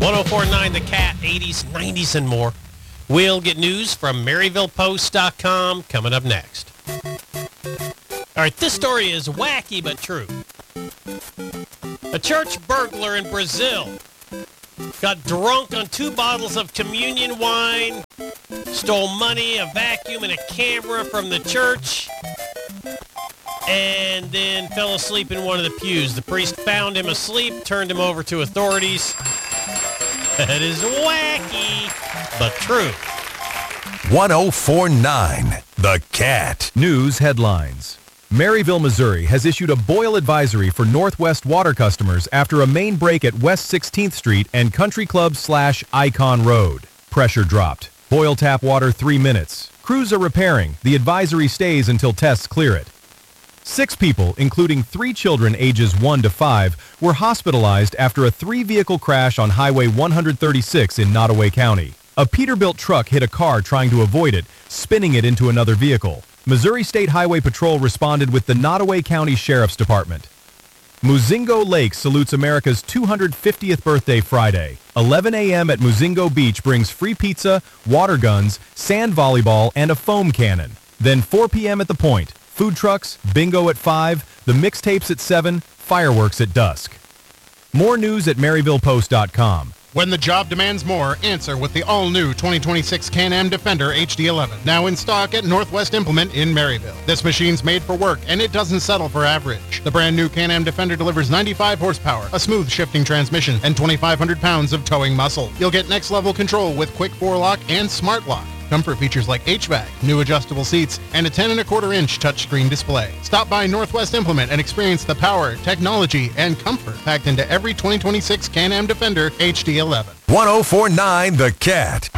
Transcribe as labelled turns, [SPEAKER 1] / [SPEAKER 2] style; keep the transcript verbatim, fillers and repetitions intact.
[SPEAKER 1] one oh four point nine The Cat, eighties, nineties, and more. We'll get news from Maryville Post dot com coming up next. All right, this story is wacky but true. A church burglar in Brazil got drunk on two bottles of communion wine, stole money, a vacuum, and a camera from the church, and then fell asleep in one of the pews. The priest found him asleep, turned him over to authorities. That is wacky, but true.
[SPEAKER 2] one oh four point nine The Cat.
[SPEAKER 3] News headlines. Maryville, Missouri has issued a boil advisory for Northwest Water customers after a main break at West sixteenth Street and Country Club slash Icon Road. Pressure dropped. Boil tap water three minutes. Crews are repairing. The advisory stays until tests clear it. Six people, including three children ages one to five, were hospitalized after a three-vehicle crash on Highway one thirty-six in Nottoway County. A Peterbilt truck hit a car trying to avoid it, spinning it into another vehicle. Missouri State Highway Patrol responded with the Nottoway County Sheriff's Department. Muzingo Lake salutes America's two hundred fiftieth birthday Friday. eleven a.m. at Muzingo Beach brings free pizza, water guns, sand volleyball, and a foam cannon. Then four p.m. at the Point. Food trucks, bingo at five, the mixtapes at seven, fireworks at dusk. More news at Maryville Post dot com.
[SPEAKER 4] When the job demands more, answer with the all-new twenty twenty-six Can-Am Defender H D eleven. Now in stock at Northwest Implement in Maryville. This machine's made for work, and it doesn't settle for average. The brand new Can-Am Defender delivers ninety-five horsepower, a smooth shifting transmission, and twenty-five hundred pounds of towing muscle. You'll get next-level control with quick four-lock and smart lock. Comfort features like H V A C, new adjustable seats, and a ten and a quarter inch touchscreen display. Stop by Northwest Implement and experience the power, technology, and comfort packed into every twenty twenty-six Can-Am Defender H D eleven.
[SPEAKER 2] one oh four point nine The Cat.